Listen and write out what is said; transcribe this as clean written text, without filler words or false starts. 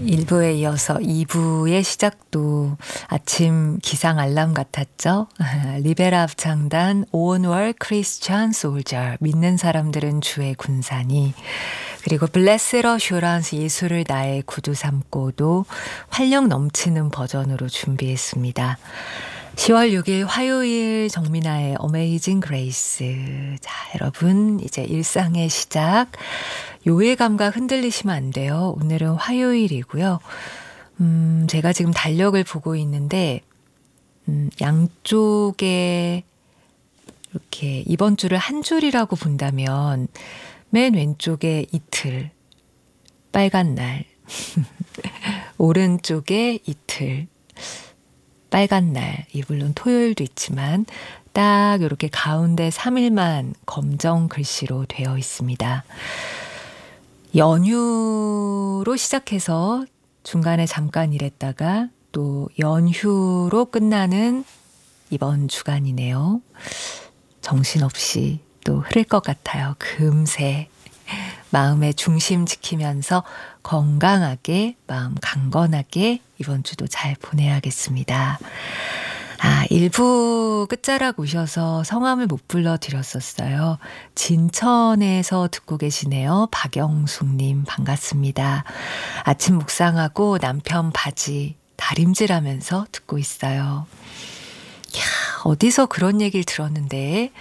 1부에 이어서 2부의 시작도 아침 기상 알람 같았죠? 리베라 합창단 온월 크리스찬 솔저 믿는 사람들은 주의 군사니, 그리고 블레스 어슈런스 예수를 나의 구주 삼고도 활력 넘치는 버전으로 준비했습니다. 10월 6일 화요일 정민아의 어메이징 그레이스. 자, 여러분 이제 일상의 시작. 요일 감각 흔들리시면 안 돼요. 오늘은 화요일이고요. 제가 지금 달력을 보고 있는데 양쪽에 이렇게 이번 주를 한 줄이라고 본다면 맨 왼쪽에 이틀, 빨간 날. 오른쪽에 이틀, 빨간 날. 물론 토요일도 있지만 딱 이렇게 가운데 3일만 검정 글씨로 되어 있습니다. 연휴로 시작해서 중간에 잠깐 일했다가 또 연휴로 끝나는 이번 주간이네요. 정신없이 또 흐를 것 같아요. 금세 마음의 중심 지키면서 건강하게, 마음 강건하게 이번 주도 잘 보내야겠습니다. 1부 끝자락 오셔서 성함을 못 불러드렸었어요. 진천에서 듣고 계시네요. 박영숙님 반갑습니다. 아침 묵상하고 남편 바지 다림질하면서 듣고 있어요. 어디서 그런 얘기를 들었는데